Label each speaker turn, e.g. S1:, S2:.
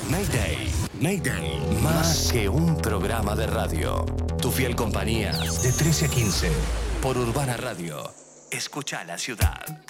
S1: Mayday. Mayday. Más que un programa de radio. Tu fiel compañía de 13 a 15 por Urbana Radio. Escucha la ciudad.